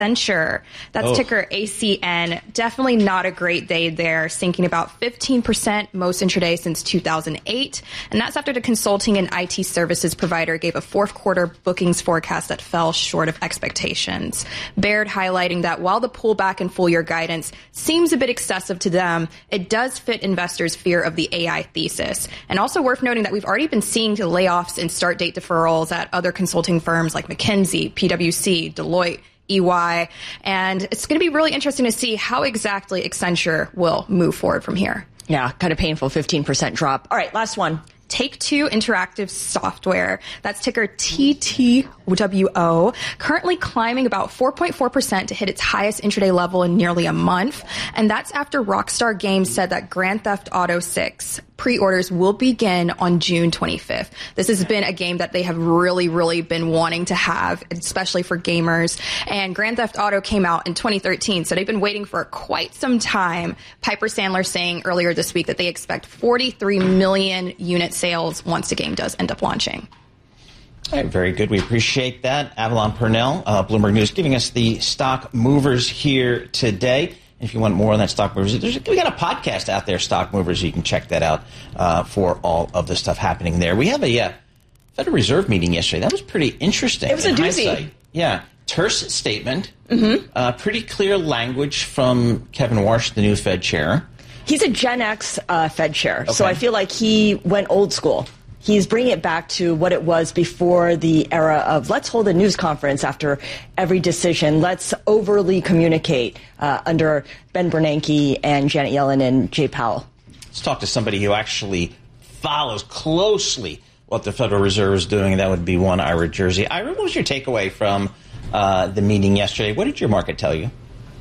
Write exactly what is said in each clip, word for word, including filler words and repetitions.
Accenture. That's oh. ticker A C N. Definitely not a great day there, sinking about fifteen percent most intraday since two thousand eight. And that's after the consulting and I T services provider gave a fourth quarter bookings forecast that fell short of expectations. Baird highlighting that while the pullback in full year guidance seems a bit excessive to them, it does fit investors' fear of the A I thesis. And also worth noting that we've already been seeing the layoffs and start date deferrals at other consulting firms like McKinsey, P W C, Deloitte, E Y, and it's going to be really interesting to see how exactly Accenture will move forward from here. Yeah, kind of painful, fifteen percent drop. All right, last one. Take-Two Interactive Software, that's ticker T T W O, currently climbing about four point four percent to hit its highest intraday level in nearly a month. And that's after Rockstar Games said that Grand Theft Auto six pre-orders will begin on June twenty-fifth. This has been a game that they have really, really been wanting to have, especially for gamers. And Grand Theft Auto came out in twenty thirteen, so they've been waiting for quite some time. Piper Sandler saying earlier this week that they expect forty-three million unit sales once the game does end up launching. All right, very good. We appreciate that. Avalon Purnell, uh, Bloomberg News, giving us the stock movers here today. If you want more on that stock movers, there's, we got a podcast out there, Stock Movers. You can check that out uh, for all of the stuff happening there. We have a uh, Federal Reserve meeting yesterday. That was pretty interesting. It was a doozy. Hindsight. Yeah. Terse statement. Mm-hmm. Uh, pretty clear language from Kevin Warsh, the new Fed chair. He's a Gen X uh, Fed chair, Okay. so I feel like he went old school. He's bringing it back to what it was before the era of let's hold a news conference after every decision. Let's overly communicate uh, under Ben Bernanke and Janet Yellen and Jay Powell. Let's talk to somebody who actually follows closely what the Federal Reserve is doing. That would be one Ira Jersey. Ira, what was your takeaway from uh, the meeting yesterday? What did your market tell you?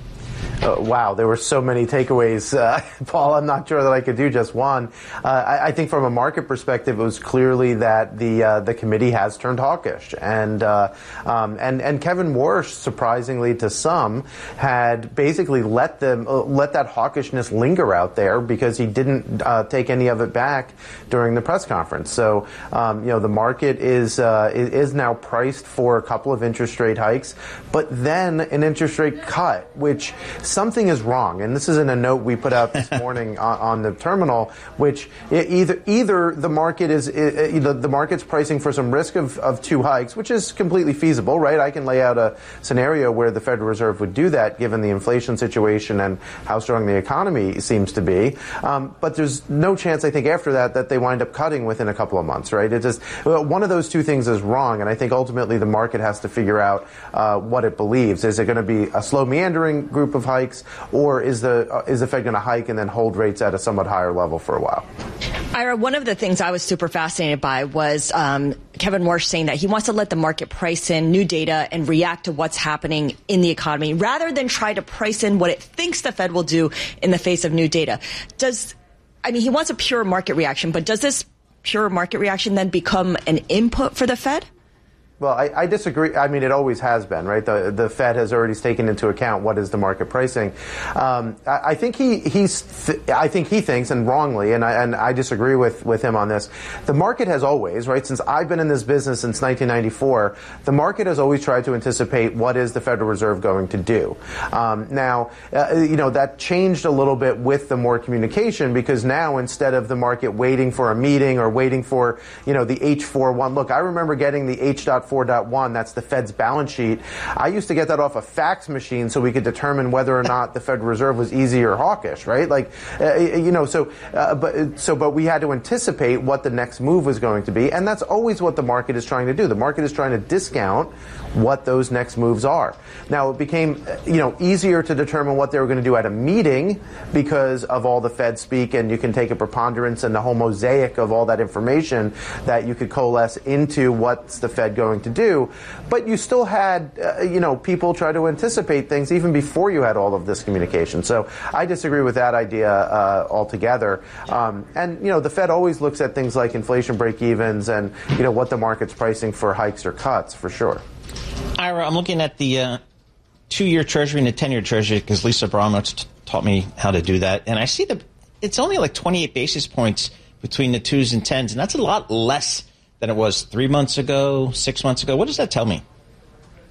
Uh, wow, there were so many takeaways, uh, Paul. I'm not sure that I could do just one. Uh, I, I think from a market perspective, it was clearly that the uh, the committee has turned hawkish, and uh, um, and and Kevin Warsh, surprisingly to some, had basically let them uh, let that hawkishness linger out there because he didn't uh, take any of it back during the press conference. So um, you know the market is uh, is now priced for a couple of interest rate hikes, but then an interest rate cut, which something is wrong, and this is in a note we put out this morning on, on the terminal, which either either the market is the, the market's pricing for some risk of, of two hikes, which is completely feasible, right? I can lay out a scenario where the Federal Reserve would do that given the inflation situation and how strong the economy seems to be. Um, but there's no chance, I think, after that that they wind up cutting within a couple of months, right? It just one of those two things is wrong, and I think ultimately the market has to figure out uh, what it believes. Is it going to be a slow meandering group of hikes? Or is the uh, is the Fed going to hike and then hold rates at a somewhat higher level for a while? Ira, one of the things I was super fascinated by was um, Kevin Warsh saying that he wants to let the market price in new data and react to what's happening in the economy rather than try to price in what it thinks the Fed will do in the face of new data. Does I mean, he wants a pure market reaction, but does this pure market reaction then become an input for the Fed? Well, I, I disagree. I mean, it always has been, right? The the Fed has already taken into account what is the market pricing. Um, I, I think he he's th- I think he thinks, and wrongly, and I and I disagree with, with him on this. The market has always, right, since I've been in this business since nineteen ninety-four, the market has always tried to anticipate what is the Federal Reserve going to do. Um, now, uh, you know, that changed a little bit with the more communication because now instead of the market waiting for a meeting or waiting for, you know, the H four one. Look, I remember getting the H four point one, that's the Fed's balance sheet. I used to get that off a fax machine so we could determine whether or not the Federal Reserve was easy or hawkish, right? Like, uh, you know, so, uh, but, so, but we had to anticipate what the next move was going to be, and that's always what the market is trying to do. The market is trying to discount what those next moves are. Now, it became, you know, easier to determine what they were going to do at a meeting because of all the Fed speak, and you can take a preponderance and the whole mosaic of all that information that you could coalesce into what's the Fed going to do. But you still had, uh, you know, people try to anticipate things even before you had all of this communication. So I disagree with that idea uh, altogether. Um, and, you know, the Fed always looks at things like inflation break-evens and, you know, what the market's pricing for hikes or cuts, for sure. Ira, I'm looking at the uh, two-year Treasury and the ten-year Treasury because Lisa Abramovich t- taught me how to do that. And I see that it's only like twenty-eight basis points between the twos and tens, and that's a lot less than it was three months ago, six months ago. What does that tell me?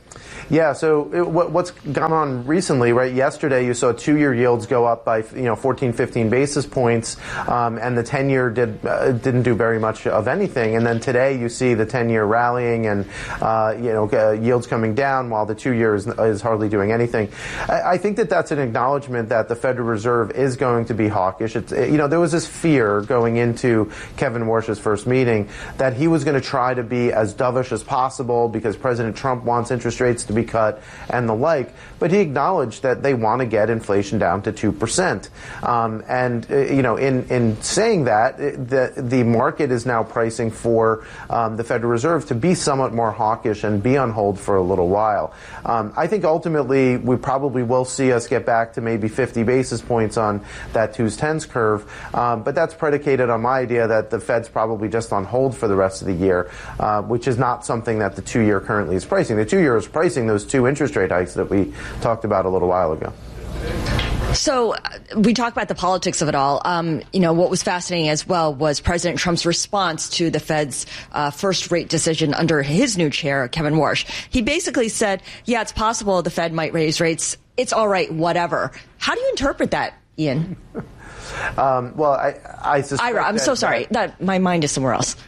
Yeah, so it, what, what's gone on recently, right? Yesterday you saw two-year yields go up by, you know, fourteen, fifteen basis points, um, and the ten-year did, uh, didn't do very much of anything. And then today you see the ten-year rallying and, uh, you know, uh, yields coming down while the two-year is, is hardly doing anything. I, I think that that's an acknowledgement that the Federal Reserve is going to be hawkish. It's, you know, there was this fear going into Kevin Warsh's first meeting that he was going to try to be as dovish as possible because President Trump wants interest rates to be cut and the like, but he acknowledged that they want to get inflation down to two percent. Um, and, uh, you know, in, in saying that, the, the market is now pricing for um, the Federal Reserve to be somewhat more hawkish and be on hold for a little while. Um, I think ultimately we probably will see us get back to maybe fifty basis points on that twos tens curve, um, but that's predicated on my idea that the Fed's probably just on hold for the rest of the year, uh, which is not something that the two-year currently is pricing. The two-year is pricing those two interest rate hikes that we talked about a little while ago. So uh, we talk about the politics of it all. Um, you know, what was fascinating as well was President Trump's response to the Fed's uh, first rate decision under his new chair, Kevin Warsh. He basically said, yeah, it's possible the Fed might raise rates. It's all right, whatever. How do you interpret that, Ian? um, well, I, I suspect Ira, I'm that, so sorry. That, my mind is somewhere else.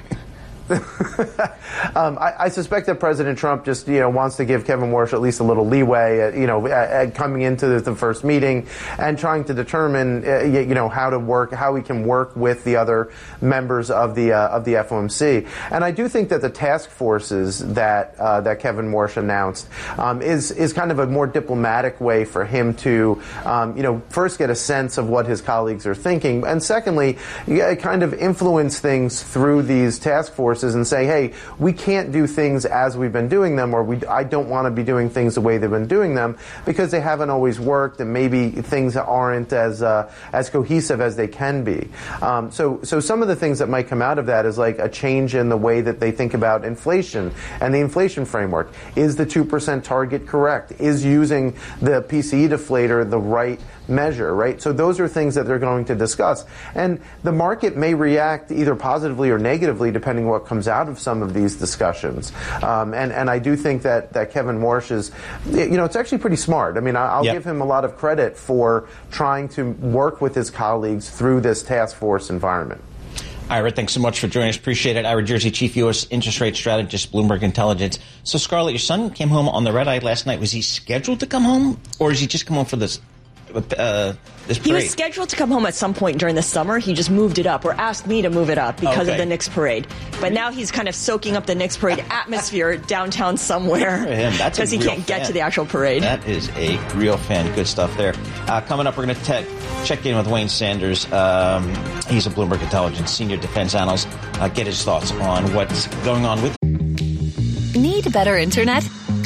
um, I, I suspect that President Trump just, you know, wants to give Kevin Warsh at least a little leeway, uh, you know, at, at coming into the, the first meeting and trying to determine, uh, you know, how to work, how we can work with the other members of the uh, of the F O M C. And I do think that the task forces that uh, that Kevin Warsh announced um, is is kind of a more diplomatic way for him to, um, you know, first get a sense of what his colleagues are thinking, and secondly, kind of influence things through these task forces and say, hey, we can't do things as we've been doing them, or we, I don't want to be doing things the way they've been doing them because they haven't always worked, and maybe things aren't as uh, as cohesive as they can be. Um, so, so some of the things that might come out of that is like a change in the way that they think about inflation and the inflation framework. Is the two percent target correct? Is using the P C E deflator the right measure, right? So those are things that they're going to discuss. And the market may react either positively or negatively depending on what comes out of some of these discussions. Um, and, and I do think that, that Kevin Warsh is, you know, it's actually pretty smart. I mean, I'll yep. give him a lot of credit for trying to work with his colleagues through this task force environment. Ira, thanks so much for joining us. Appreciate it. Ira Jersey, Chief U S Interest Rate Strategist, Bloomberg Intelligence. So, Scarlett, your son came home on the red eye last night. Was he scheduled to come home, or is he just come home for this? Uh, this he was scheduled to come home at some point during the summer. He just moved it up, or asked me to move it up because okay. of the Knicks parade. But now he's kind of soaking up the Knicks parade atmosphere downtown somewhere because he can't fan. get to the actual parade. That is a real fan. Good stuff there. Uh, coming up, we're going to te- check in with Wayne Sanders. Um, he's a Bloomberg Intelligence senior defense analyst. Uh, get his thoughts on what's going on with. Need better internet?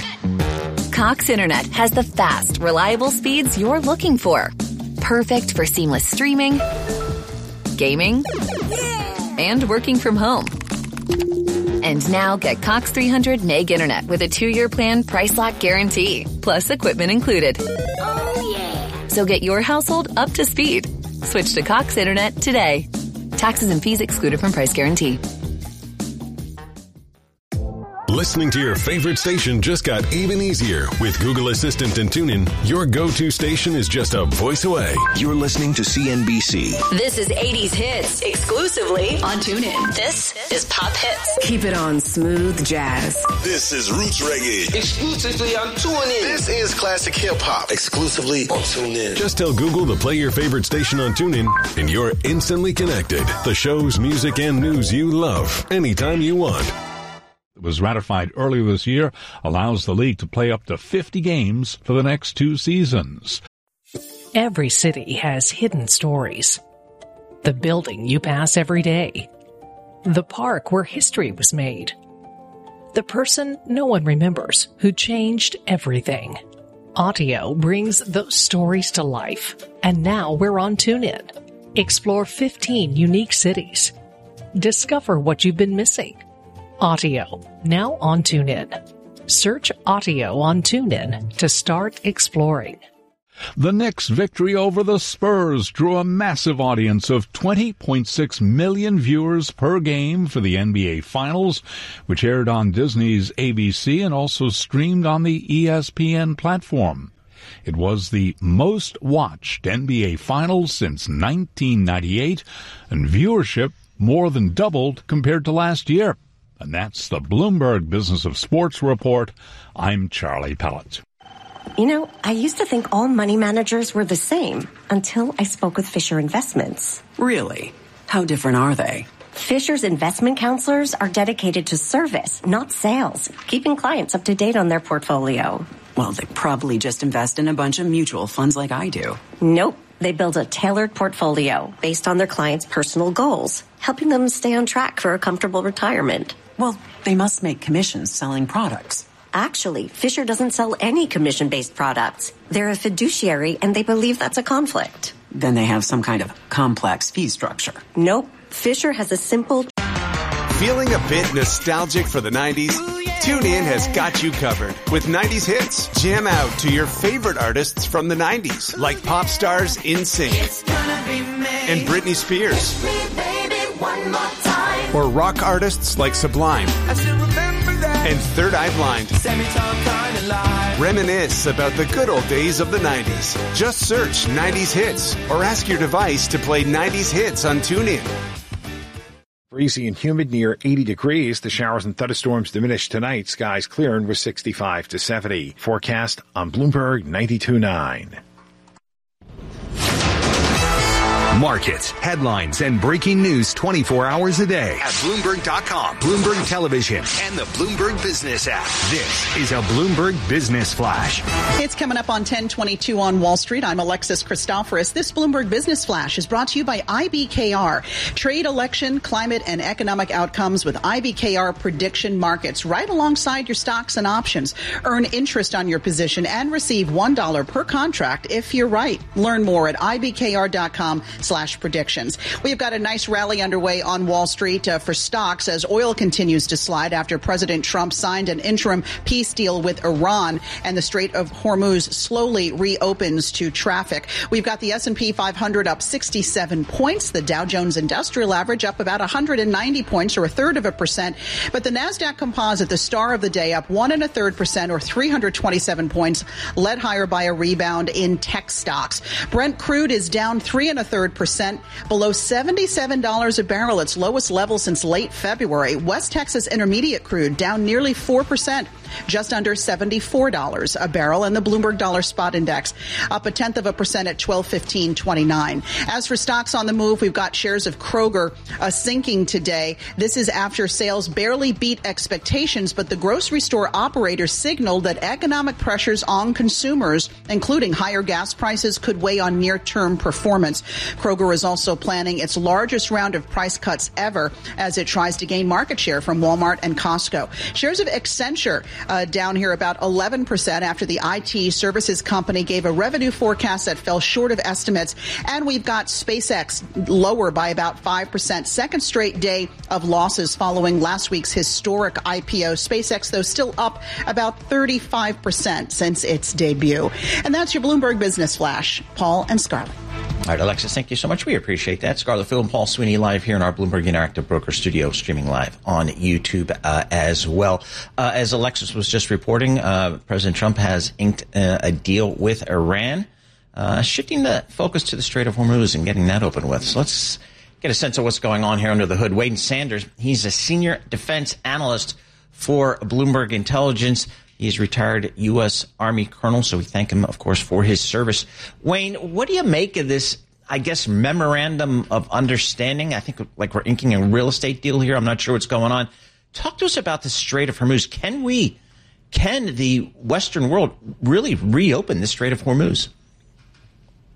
Cox Internet has the fast, reliable speeds you're looking for. Perfect for seamless streaming, gaming, and working from home. And now get Cox three hundred meg internet with a two-year plan price lock guarantee, plus equipment included. Oh, yeah. So get your household up to speed. Switch to Cox Internet today. Taxes and fees excluded from price guarantee. Listening to your favorite station just got even easier. With Google Assistant and TuneIn, your go-to station is just a voice away. You're listening to C N B C. This is eighties hits, exclusively on TuneIn. This is Pop Hits. Keep it on smooth jazz. This is Roots Reggae, exclusively on TuneIn. This is classic hip-hop, exclusively on TuneIn. Just tell Google to play your favorite station on TuneIn, and you're instantly connected. The shows, music, and news you love, anytime you want. Was ratified earlier this year, allows the league to play up to fifty games for the next two seasons. Every city has hidden stories. The building you pass every day. The park where history was made. The person no one remembers who changed everything. Audio brings those stories to life. And now we're on TuneIn. Explore fifteen unique cities. Discover what you've been missing. Audio, now on TuneIn. Search Audio on TuneIn to start exploring. The Knicks' victory over the Spurs drew a massive audience of twenty point six million viewers per game for the N B A Finals, which aired on Disney's A B C and also streamed on the E S P N platform. It was the most watched N B A Finals since nineteen ninety-eight, and viewership more than doubled compared to last year. And that's the Bloomberg Business of Sports report. I'm Charlie Pellett. You know, I used to think all money managers were the same until I spoke with Fisher Investments. Really? How different are they? Fisher's investment counselors are dedicated to service, not sales, keeping clients up to date on their portfolio. Well, they probably just invest in a bunch of mutual funds like I do. Nope. They build a tailored portfolio based on their clients' personal goals, helping them stay on track for a comfortable retirement. Well, they must make commissions selling products. Actually, Fisher doesn't sell any commission-based products. They're a fiduciary, and they believe that's a conflict. Then they have some kind of complex fee structure. Nope. Fisher has a simple... Feeling a bit nostalgic for the nineties? Ooh, yeah. TuneIn has got you covered with nineties hits. Jam out to your favorite artists from the nineties, like pop stars NSYNC and Britney Spears. Baby, one more time. Or rock artists like Sublime and Third Eye Blind. Reminisce about the good old days of the nineties. Just search nineties hits or ask your device to play nineties hits on TuneIn. Breezy and humid near eighty degrees. The showers and thunderstorms diminish tonight. Skies clearing with sixty-five to seventy. Forecast on Bloomberg ninety-two point nine. Markets, headlines, and breaking news twenty-four hours a day at Bloomberg dot com, Bloomberg Television, and the Bloomberg Business app. This is a Bloomberg Business Flash. It's coming up on ten twenty-two on Wall Street. I'm Alexis Christoforous. This Bloomberg Business Flash is brought to you by I B K R. Trade, election, climate, and economic outcomes with I B K R prediction markets right alongside your stocks and options. Earn interest on your position and receive one dollar per contract if you're right. Learn more at I B K R dot com slash predictions. We've got a nice rally underway on Wall Street uh, for stocks as oil continues to slide after President Trump signed an interim peace deal with Iran and the Strait of Hormuz slowly reopens to traffic. We've got the S and P five hundred up sixty-seven points, the Dow Jones Industrial Average up about one hundred ninety points or a third of a percent, but the NASDAQ Composite, the star of the day, up one and a third percent or three hundred twenty-seven points, led higher by a rebound in tech stocks. Brent crude is down three and a third percent, below seventy-seven dollars a barrel, its lowest level since late February. West Texas Intermediate crude down nearly four percent, just under seventy-four dollars a barrel, and the Bloomberg Dollar Spot Index up a tenth of a percent at twelve fifteen twenty-nine. As for stocks on the move, we've got shares of Kroger uh, sinking today. This is after sales barely beat expectations, but the grocery store operator signaled that economic pressures on consumers, including higher gas prices, could weigh on near-term performance. Kroger is also planning its largest round of price cuts ever as it tries to gain market share from Walmart and Costco. Shares of Accenture uh, down here about eleven percent after the I T services company gave a revenue forecast that fell short of estimates. And we've got SpaceX lower by about five percent. Second straight day of losses following last week's historic I P O. SpaceX, though, still up about thirty-five percent since its debut. And that's your Bloomberg Business Flash. Paul and Scarlett. All right, Alexis, thank you so much. We appreciate that. Scarlett Phil and Paul Sweeney live here in our Bloomberg Interactive Broker studio, streaming live on YouTube uh, as well. Uh, as Alexis was just reporting, uh, President Trump has inked uh, a deal with Iran, uh, shifting the focus to the Strait of Hormuz and getting that open with. So let's get a sense of what's going on here under the hood. Wayne Sanders, he's a senior defense analyst for Bloomberg Intelligence. He's retired U S. Army colonel, so we thank him, of course, for his service. Wayne, what do you make of this, I guess, memorandum of understanding? I think like we're inking a real estate deal here. I'm not sure what's going on. Talk to us about the Strait of Hormuz. Can we, can the Western world really reopen the Strait of Hormuz?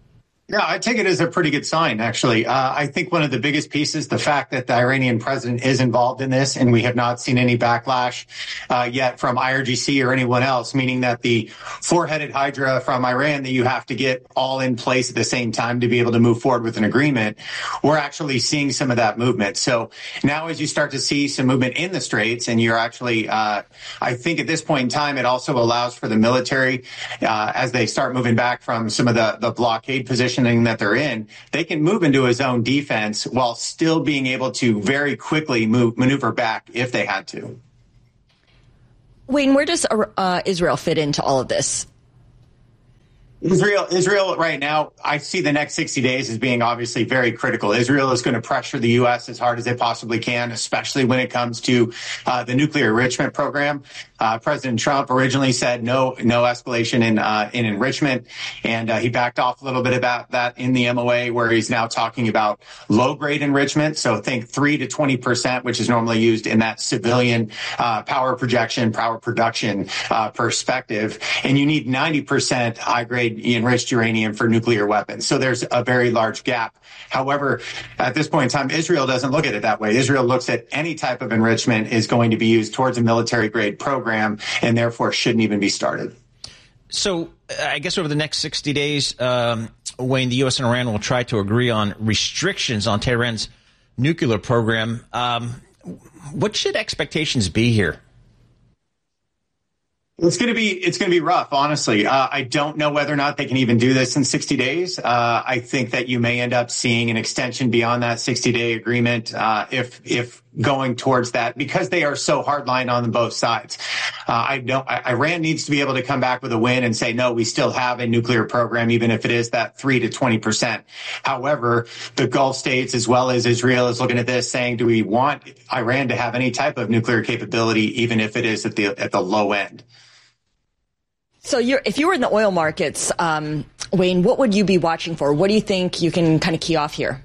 Yeah, I take it as a pretty good sign, actually. Uh, I think one of the biggest pieces, the fact that the Iranian president is involved in this, and we have not seen any backlash uh, yet from I R G C or anyone else, meaning that the four-headed hydra from Iran that you have to get all in place at the same time to be able to move forward with an agreement, we're actually seeing some of that movement. So now as you start to see some movement in the Straits, and you're actually, uh, I think at this point in time, it also allows for the military, uh, as they start moving back from some of the, the blockade position that they're in, they can move into a zone defense while still being able to very quickly move, maneuver back if they had to. Wayne, where does uh, Israel fit into all of this? Israel, Israel right now, I see the next sixty days as being obviously very critical. Israel is going to pressure the U S as hard as they possibly can, especially when it comes to uh, the nuclear enrichment program. Uh, President Trump originally said no, no escalation in uh, in enrichment, and uh, he backed off a little bit about that in the M O A, where he's now talking about low-grade enrichment. So think three to twenty percent, which is normally used in that civilian uh, power projection, power production uh, perspective, and you need ninety percent high-grade enriched uranium for nuclear weapons. So there's a very large gap. However, at this point in time, Israel doesn't look at it that way. Israel looks at any type of enrichment is going to be used towards a military-grade program, and therefore shouldn't even be started. So I guess over the next sixty days, um, Wayne, the U S and Iran will try to agree on restrictions on Tehran's nuclear program. Um, what should expectations be here? It's going to be it's going to be rough, honestly. Uh, I don't know whether or not they can even do this in sixty days. Uh, I think that you may end up seeing an extension beyond that sixty-day agreement uh, if if going towards that, because they are so hardline on both sides. Uh, I don't. I, Iran needs to be able to come back with a win and say, no, we still have a nuclear program, even if it is that three to twenty percent. However, the Gulf states as well as Israel is looking at this, saying, do we want Iran to have any type of nuclear capability, even if it is at the at the low end? So you're, if you were in the oil markets, um, Wayne, what would you be watching for? What do you think you can kind of key off here?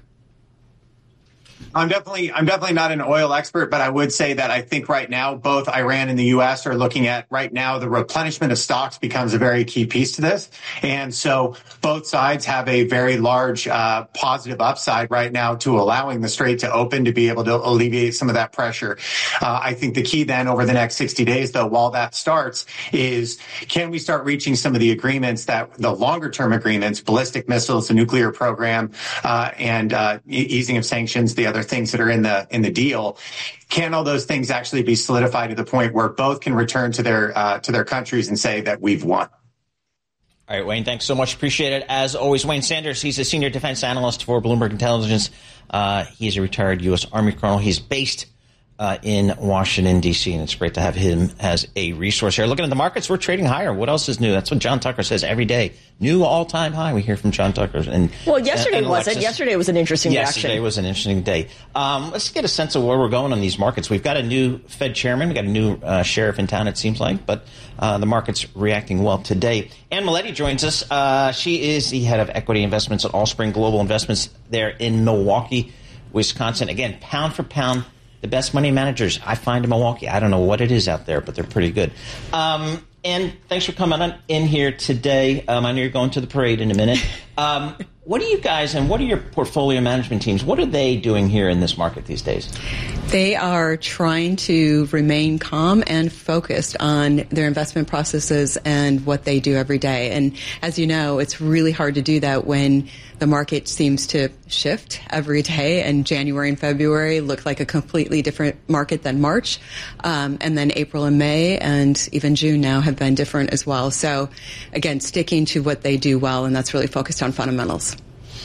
I'm definitely I'm definitely not an oil expert, but I would say that I think right now both Iran and the U S are looking at right now the replenishment of stocks becomes a very key piece to this. And so both sides have a very large uh, positive upside right now to allowing the Strait to open to be able to alleviate some of that pressure. Uh, I think the key then over the next sixty days, though, while that starts, is can we start reaching some of the agreements that the longer term agreements, ballistic missiles, the nuclear program, uh, and uh, easing of sanctions, the other things that are in the in the deal, can all those things actually be solidified to the point where both can return to their uh, to their countries and say that we've won? All right, Wayne, thanks so much. Appreciate it. As always, Wayne Sanders, he's a senior defense analyst for Bloomberg Intelligence. Uh, he's a retired U S Army colonel. He's based uh, in Washington, D C, and it's great to have him as a resource here. Looking at the markets, we're trading higher. What else is new? That's what John Tucker says every day. New all-time high. We hear from John Tucker. And well, yesterday and, and wasn't. Yesterday was an interesting yesterday reaction. Yesterday was an interesting day. Um, let's get a sense of where we're going on these markets. We've got a new Fed chairman. We've got a new uh, sheriff in town, it seems like, but uh, the market's reacting well today. Ann Maletti joins us. Uh, she is the head of equity investments at Allspring Global Investments there in Milwaukee, Wisconsin. Again, pound for pound, the best money managers I find in Milwaukee. I don't know what it is out there, but they're pretty good. Um, and thanks for coming on in here today. Um, I know you're going to the parade in a minute. Um, what are you guys and what are your portfolio management teams? What are they doing here in this market these days? They are trying to remain calm and focused on their investment processes and what they do every day. And as you know, it's really hard to do that when the market seems to shift every day, and January and February look like a completely different market than March. Um, and then April and May and even June now have been different as well. So again, sticking to what they do well, and that's really focused on fundamentals.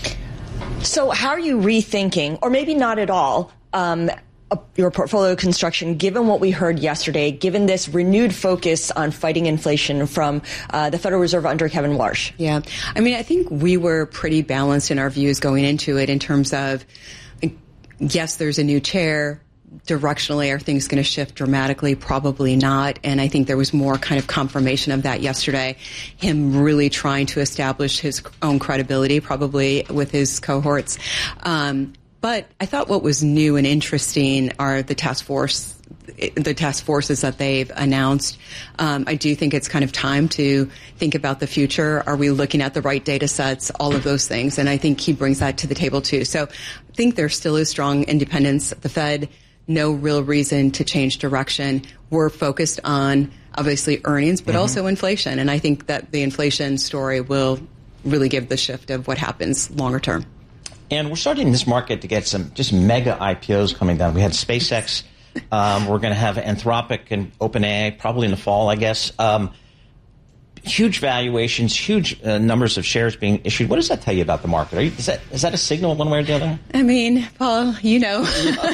So how are you rethinking, or maybe not at all, um, your portfolio construction, given what we heard yesterday, given this renewed focus on fighting inflation from uh, the Federal Reserve under Kevin Warsh? Yeah. I mean, I think we were pretty balanced in our views going into it in terms of, yes, there's a new chair. Directionally, are things going to shift dramatically? Probably not. And I think there was more kind of confirmation of that yesterday. Him really trying to establish his own credibility, probably with his cohorts. Um, But I thought what was new and interesting are the task force the task forces that they've announced. Um, I do think it's kind of time to think about the future. Are we looking at the right data sets? All of those things. And I think he brings that to the table too. So I think there still is strong independence at the Fed. No real reason to change direction. We're focused on obviously earnings, but mm-hmm. also inflation. And I think that the inflation story will really give the shift of what happens longer term. And we're starting in this market to get some just mega I P Os coming down. We had SpaceX. Um, we're going to have Anthropic and OpenAI probably in the fall, I guess. Um, huge valuations, huge uh, numbers of shares being issued. What does that tell you about the market? Are you, is that is that a signal one way or the other? I mean, Paul, you know,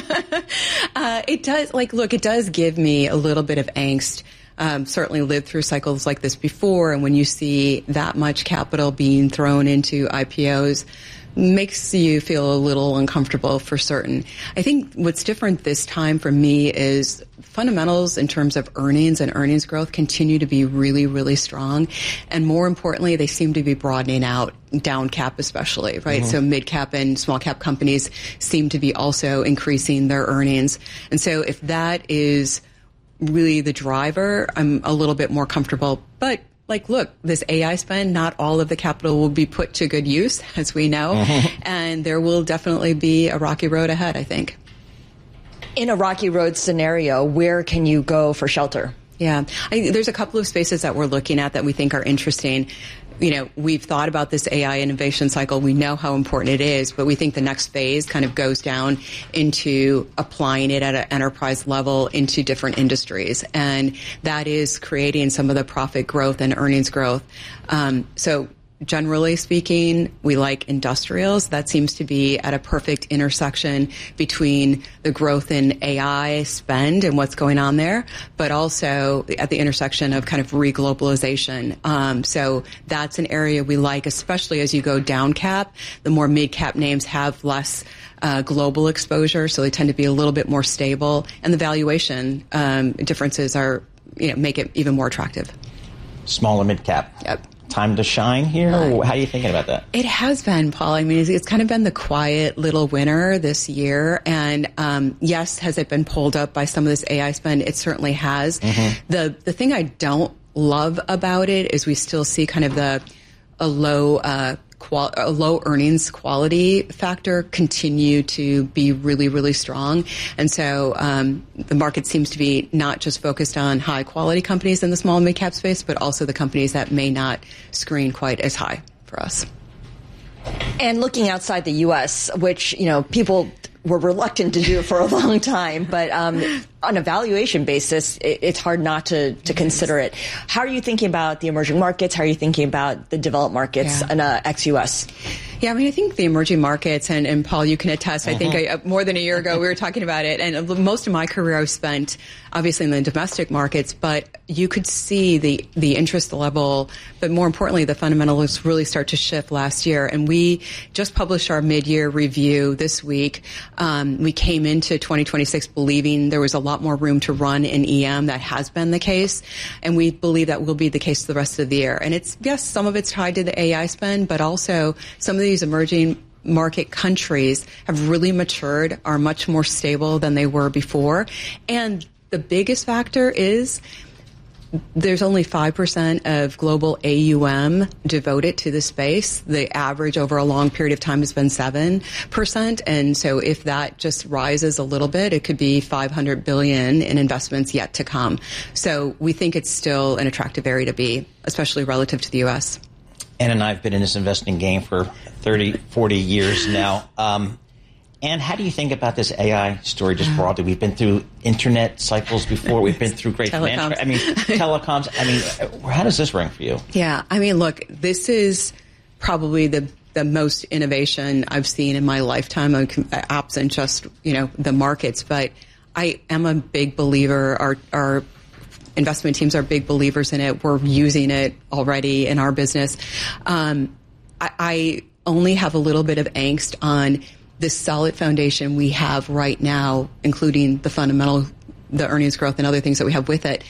uh, it does. Like, look, it does give me a little bit of angst. Um, certainly lived through cycles like this before, and when you see that much capital being thrown into I P Os, makes you feel a little uncomfortable for certain. I think what's different this time for me is fundamentals in terms of earnings and earnings growth continue to be really, really strong. And more importantly, they seem to be broadening out, down cap especially, right? Mm-hmm. So mid cap and small cap companies seem to be also increasing their earnings. And so if that is really the driver, I'm a little bit more comfortable. But like, look, this A I spend, not all of the capital will be put to good use, as we know. Mm-hmm. And there will definitely be a rocky road ahead, I think. In a rocky road scenario, where can you go for shelter? Yeah, I, there's a couple of spaces that we're looking at that we think are interesting. You know, we've thought about this A I innovation cycle. We know how important it is, but we think the next phase kind of goes down into applying it at an enterprise level into different industries. And that is creating some of the profit growth and earnings growth. Um, so generally speaking, we like industrials. That seems to be at a perfect intersection between the growth in A I spend and what's going on there, but also at the intersection of kind of reglobalization. Um, so that's an area we like, especially as you go down cap. The more mid cap names have less uh, global exposure, so they tend to be a little bit more stable, and the valuation um, differences are, you know, make it even more attractive. Small and mid cap. Yep. Time to shine here? Or how are you thinking about that? It has been, Paul. I mean, it's, it's kind of been the quiet little winner this year. And um, yes, has it been pulled up by some of this A I spend? It certainly has. Mm-hmm. The the thing I don't love about it is we still see kind of the a low uh, qual- a low earnings quality factor continue to be really, really strong. And so um, the market seems to be not just focused on high quality companies in the small and mid cap space, but also the companies that may not screen quite as high for us. And looking outside the U S, which, you know, people were reluctant to do for a long time, but um, on a valuation basis, it, it's hard not to, to consider it. How are you thinking about the emerging markets? How are you thinking about the developed markets yeah. and uh, ex-U S? Yeah, I mean, I think the emerging markets, and, and Paul, you can attest, uh-huh. I think I, more than a year ago we were talking about it, and most of my career I've spent obviously in the domestic markets, but you could see the, the interest level, but more importantly, the fundamentals really start to shift last year. And we just published our mid-year review this week. Um, we came into twenty twenty-six believing there was a lot more room to run in E M. That has been the case, and we believe that will be the case the rest of the year. And it's, yes, some of it's tied to the A I spend, but also some of the these emerging market countries have really matured, are much more stable than they were before. And the biggest factor is there's only five percent of global A U M devoted to the space. The average over a long period of time has been seven percent. And so if that just rises a little bit, it could be five hundred billion dollars in investments yet to come. So we think it's still an attractive area to be, especially relative to the U S. Ann and I have been in this investing game for thirty, forty years now. Um, Ann, how do you think about this A I story just broadly? We've been through internet cycles before. We've been through great financial, I mean, telecoms. I mean, how does this ring for you? Yeah, I mean, look, this is probably the the most innovation I've seen in my lifetime, absent just, you know, the markets. But I am a big believer. Our our investment teams are big believers in it. We're using it already in our business. Um, I, I only have a little bit of angst on this solid foundation we have right now, including the fundamental, the earnings growth and other things that we have with it.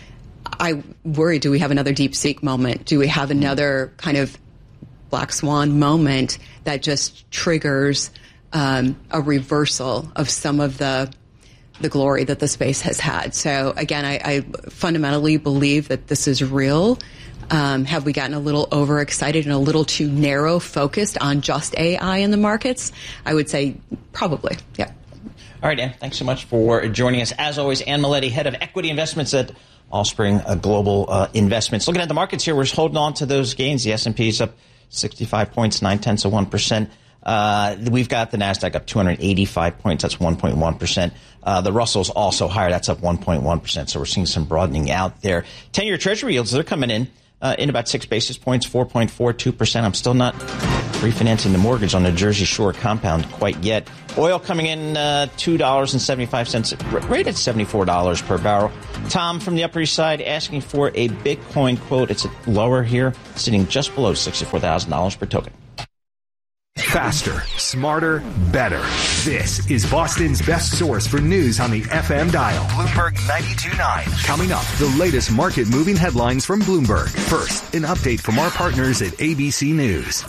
I worry, do we have another DeepSeek moment? Do we have another kind of black swan moment that just triggers um, a reversal of some of the the glory that the space has had. So again, I, I fundamentally believe that this is real. Um, have we gotten a little overexcited and a little too narrow focused on just A I in the markets? I would say probably, yeah. All right, Ann, thanks so much for joining us. As always, Ann Maletti, head of equity investments at Allspring uh, Global uh, Investments. Looking at the markets here, we're just holding on to those gains. The S and P is up sixty-five points, nine tenths of one percent. Uh, we've got the NASDAQ up two hundred eighty-five points. That's one point one percent. Uh, the Russell's also higher. That's up one point one percent. So we're seeing some broadening out there. ten-year Treasury yields, they're coming in uh, in about six basis points, four point four two percent. I'm still not refinancing the mortgage on the Jersey Shore compound quite yet. Oil coming in uh, two dollars and seventy-five cents, right at seventy-four dollars per barrel. Tom from the Upper East Side asking for a Bitcoin quote. It's lower here, sitting just below sixty-four thousand dollars per token. Faster, smarter, better. This is Boston's best source for news on the F M dial. Bloomberg ninety-two point nine. Coming up, the latest market-moving headlines from Bloomberg. First, an update from our partners at A B C News.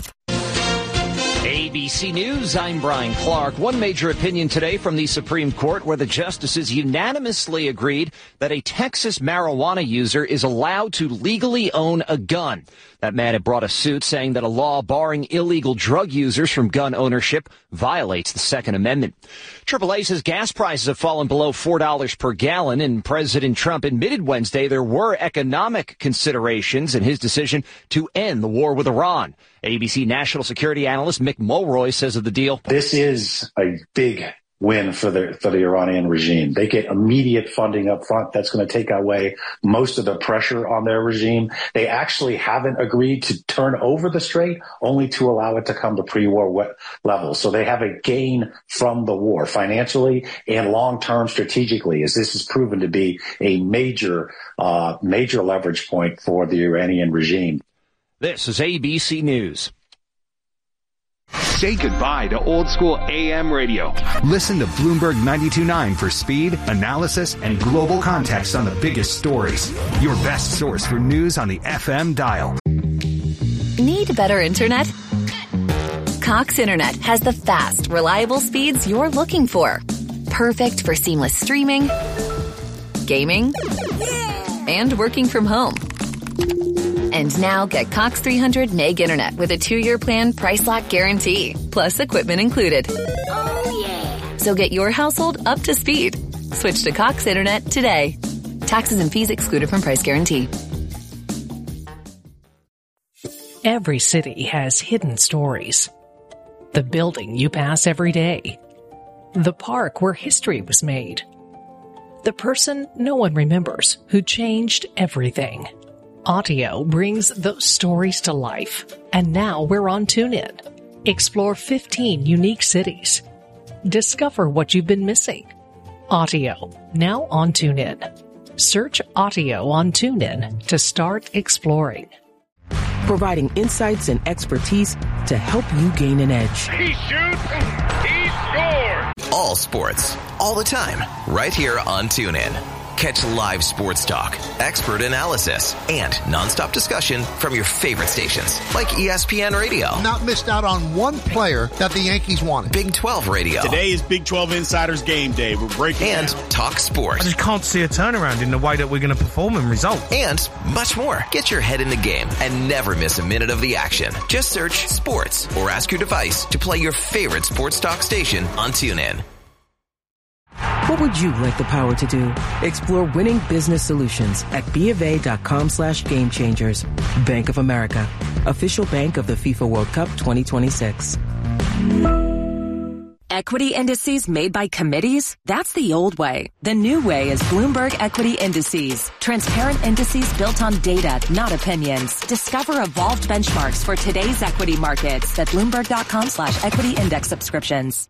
A B C News, I'm Brian Clark. One major opinion today from the Supreme Court where the justices unanimously agreed that a Texas marijuana user is allowed to legally own a gun. That man had brought a suit saying that a law barring illegal drug users from gun ownership violates the Second Amendment. triple A says gas prices have fallen below four dollars per gallon, and President Trump admitted Wednesday there were economic considerations in his decision to end the war with Iran. A B C national security analyst Mick Mulroy says of the deal, this is a big win for the for the Iranian regime. They get immediate funding up front. That's going to take away most of the pressure on their regime. They actually haven't agreed to turn over the strait, only to allow it to come to pre-war levels. So they have a gain from the war financially and long-term strategically, as this has proven to be a major, uh, major leverage point for the Iranian regime. This is A B C News. Say goodbye to old school A M radio. Listen to Bloomberg ninety-two point nine for speed, analysis, and global context on the biggest stories. Your best source for news on the F M dial. Need better internet? Cox Internet has the fast, reliable speeds you're looking for. Perfect for seamless streaming, gaming, and working from home. And now get Cox three hundred meg internet with a two-year plan price lock guarantee, plus equipment included. Oh, yeah. So get your household up to speed. Switch to Cox Internet today. Taxes and fees excluded from price guarantee. Every city has hidden stories. The building you pass every day. The park where history was made. The person no one remembers who changed everything. Audio brings those stories to life, and now we're on TuneIn. Explore fifteen unique cities. Discover what you've been missing. Audio, now on TuneIn. Search Audio on TuneIn to start exploring. Providing insights and expertise to help you gain an edge. He shoots, he scores! All sports, all the time, right here on TuneIn. Catch live sports talk, expert analysis, and nonstop discussion from your favorite stations, like E S P N Radio. Not missed out on one player that the Yankees wanted. Big twelve Radio. Today is Big twelve Insiders Game Day. We're breaking And down. Talk Sports. I just can't see a turnaround in the way that we're going to perform and result. And much more. Get your head in the game and never miss a minute of the action. Just search sports or ask your device to play your favorite sports talk station on TuneIn. What would you like the power to do? Explore winning business solutions at BofA.com slash game changers. Bank of America, official bank of the FIFA World Cup twenty twenty-six. Equity indices made by committees? That's the old way. The new way is Bloomberg Equity Indices. Transparent indices built on data, not opinions. Discover evolved benchmarks for today's equity markets at Bloomberg.com slash equity index subscriptions.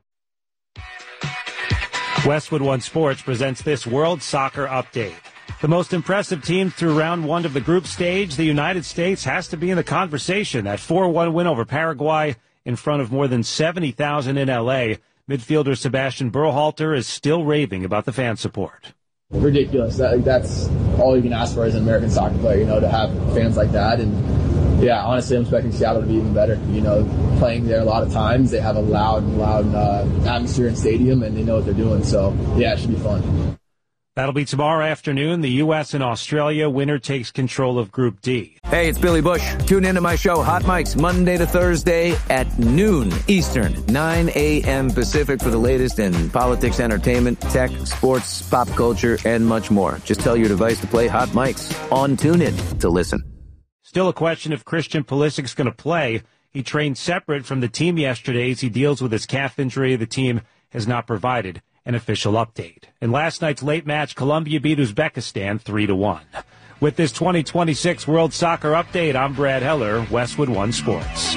Westwood One Sports presents this World Soccer Update. The most impressive team through round one of the group stage, the United States, has to be in the conversation. That four one win over Paraguay in front of more than seventy thousand in L A. Midfielder Sebastian Berhalter is still raving about the fan support. Ridiculous. That, that's all you can ask for as an American soccer player, you know, to have fans like that. And yeah, honestly, I'm expecting Seattle to be even better. You know, playing there a lot of times, they have a loud, loud uh, atmosphere in stadium, and they know what they're doing. So, yeah, it should be fun. That'll be tomorrow afternoon. The U S and Australia. Winner takes control of Group D. Hey, it's Billy Bush. Tune into my show, Hot Mics, Monday to Thursday at noon Eastern, nine a.m. Pacific for the latest in politics, entertainment, tech, sports, pop culture, and much more. Just tell your device to play Hot Mics on TuneIn to listen. Still a question if Christian Pulisic's going to play. He trained separate from the team yesterday as he deals with his calf injury. The team has not provided an official update. In last night's late match, Colombia beat Uzbekistan three to one. With this twenty twenty-six World Soccer Update, I'm Brad Heller, Westwood One Sports.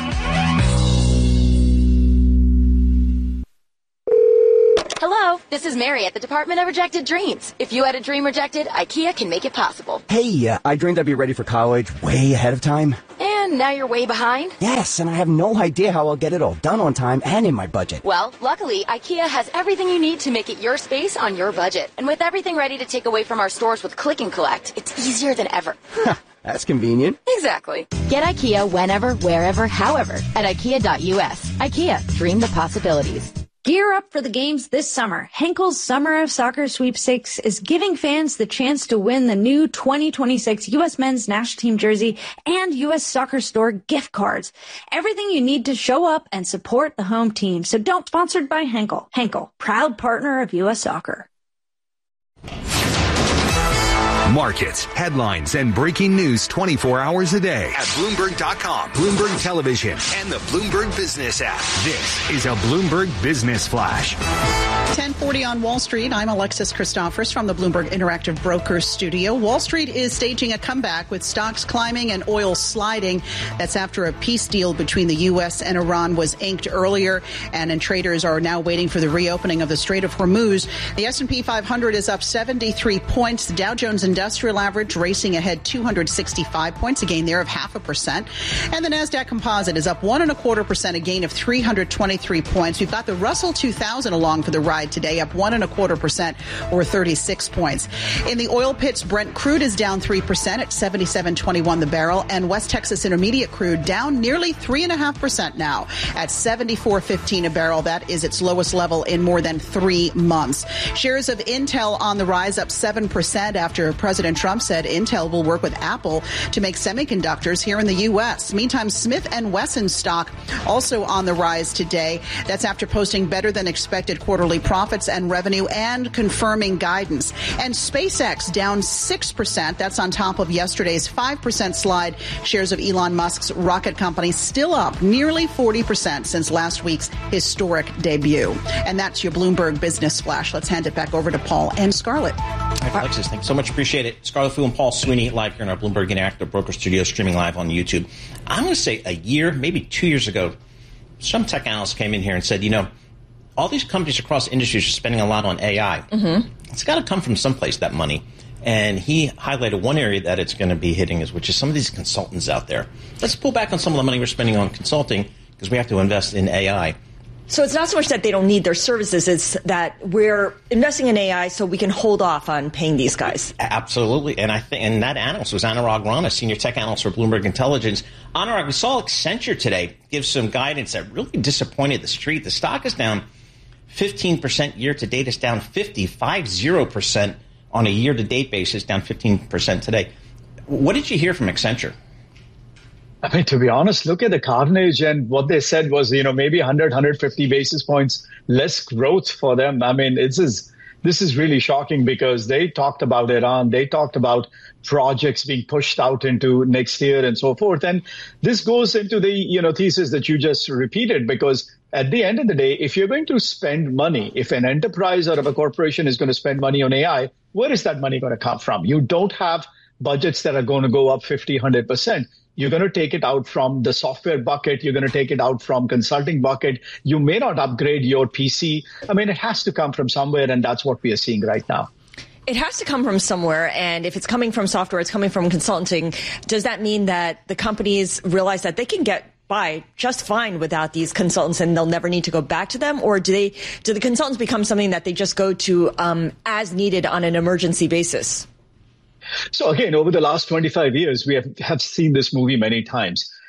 Hello, this is Mary at the Department of Rejected Dreams. If you had a dream rejected, IKEA can make it possible. Hey, uh, I dreamed I'd be ready for college way ahead of time. And now you're way behind? Yes, and I have no idea how I'll get it all done on time and in my budget. Well, luckily, IKEA has everything you need to make it your space on your budget. And with everything ready to take away from our stores with Click and Collect, it's easier than ever. That's convenient. Exactly. Get IKEA whenever, wherever, however at IKEA dot U S. IKEA, dream the possibilities. Gear up for the games this summer. Henkel's Summer of Soccer Sweepstakes is giving fans the chance to win the new twenty twenty-six U S Men's National Team jersey and U S Soccer Store gift cards. Everything you need to show up and support the home team. So don't. Sponsored by Henkel. Henkel, proud partner of U S Soccer. Markets, headlines, and breaking news twenty-four hours a day at Bloomberg dot com, Bloomberg Television, and the Bloomberg Business app. This is a Bloomberg Business Flash. ten forty on Wall Street. I'm Alexis Christophorous from the Bloomberg Interactive Brokers studio. Wall Street is staging a comeback with stocks climbing and oil sliding. That's after a peace deal between the U S and Iran was inked earlier, and, and traders are now waiting for the reopening of the Strait of Hormuz. The S and P five hundred is up seventy-three points. The Dow Jones Industrial Average racing ahead two hundred sixty-five points, a gain there of half a percent. And the NASDAQ Composite is up one and a quarter percent, a gain of three hundred twenty-three points. We've got the Russell two thousand along for the ride today, up one and a quarter percent or thirty-six points. In the oil pits, Brent crude is down three percent at seventy-seven twenty-one the barrel, and West Texas Intermediate crude down nearly three and a half percent now at seventy-four fifteen a barrel. That is its lowest level in more than three months. Shares of Intel on the rise, up seven percent after President Trump said Intel will work with Apple to make semiconductors here in the U S. Meantime, Smith and Wesson stock also on the rise today. That's after posting better than expected quarterly profits and revenue and confirming guidance. And SpaceX down six percent. That's on top of yesterday's five percent slide. Shares of Elon Musk's rocket company still up nearly forty percent since last week's historic debut. And that's your Bloomberg Business Flash. Let's hand it back over to Paul and Scarlett. All right, Alexis, thanks so much. Appreciate it. Scarlett Fu and Paul Sweeney live here in our Bloomberg Interactive Broker Studio, streaming live on YouTube. I'm going to say a year, maybe two years ago, some tech analysts came in here and said, you know, all these companies across industries are spending a lot on A I. Mm-hmm. It's got to come from someplace, that money. And he highlighted one area that it's going to be hitting, is which is some of these consultants out there. Let's pull back on some of the money we're spending on consulting because we have to invest in A I. So it's not so much that they don't need their services, it's that we're investing in A I so we can hold off on paying these guys. Absolutely. And I think, and that analyst was Anurag Rana, senior tech analyst for Bloomberg Intelligence. Anurag, we saw Accenture today give some guidance that really disappointed the street. The stock is down fifteen percent year to date. It's down fifty-five percent on a year to date basis, down fifteen percent today. What did you hear from Accenture? I mean, to be honest, look at the carnage, and what they said was, you know, maybe one hundred, one hundred fifty basis points less growth for them. I mean, it's is this is really shocking because they talked about Iran, they talked about projects being pushed out into next year and so forth. And this goes into the, you know, thesis that you just repeated, because at the end of the day, if you're going to spend money, if an enterprise or if a corporation is going to spend money on A I, where is that money going to come from? You don't have budgets that are going to go up fifty, one hundred percent. You're going to take it out from the software bucket. You're going to take it out from consulting bucket. You may not upgrade your P C. I mean, it has to come from somewhere, and that's what we are seeing right now. It has to come from somewhere, and if it's coming from software, it's coming from consulting. Does that mean that the companies realize that they can get by just fine without these consultants and they'll never need to go back to them? Or do they, do the consultants become something that they just go to um, as needed on an emergency basis? So again, over the last twenty-five years, we have, have seen this movie many times.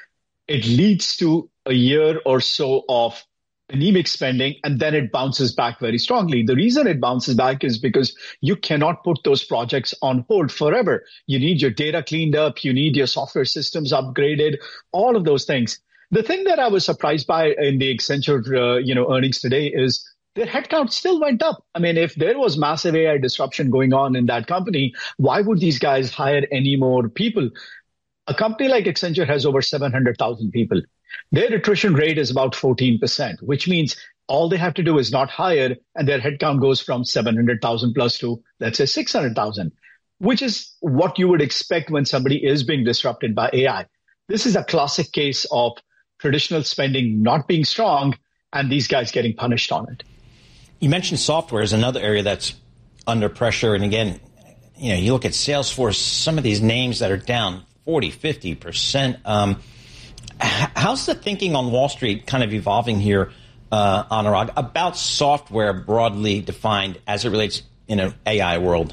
it leads to a year or so of anemic spending, and then it bounces back very strongly. The reason it bounces back is because you cannot put those projects on hold forever. You need your data cleaned up. You need your software systems upgraded, all of those things. The thing that I was surprised by in the Accenture uh, you know, earnings today is their headcount still went up. I mean, if there was massive A I disruption going on in that company, why would these guys hire any more people? A company like Accenture has over seven hundred thousand people. Their attrition rate is about fourteen percent, which means all they have to do is not hire, and their headcount goes from seven hundred thousand plus to, let's say, six hundred thousand, which is what you would expect when somebody is being disrupted by A I. This is a classic case of traditional spending not being strong and these guys getting punished on it. You mentioned software is another area that's under pressure. And again, you know, you look at Salesforce, some of these names that are down forty, fifty percent. Um, how's the thinking on Wall Street kind of evolving here, uh, Anurag, about software broadly defined as it relates in an A I world?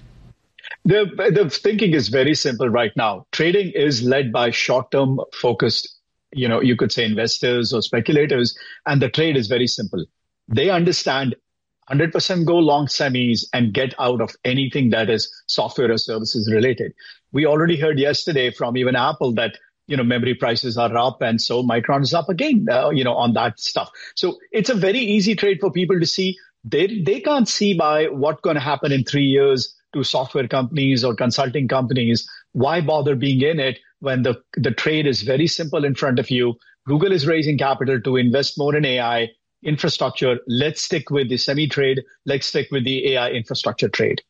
The, the thinking is very simple right now. Trading is led by short-term focused, you know, you could say investors or speculators, and the trade is very simple. They understand one hundred percent go long semis and get out of anything that is software or services related. We already heard yesterday from even Apple that, you know, memory prices are up, and so Micron is up again, uh, you know, on that stuff. So it's a very easy trade for people to see. They they can't see by what's going to happen in three years to software companies or consulting companies. Why bother being in it when the, the trade is very simple in front of you? Google is raising capital to invest more in A I infrastructure. Let's stick with the semi trade. Let's stick with the A I infrastructure trade.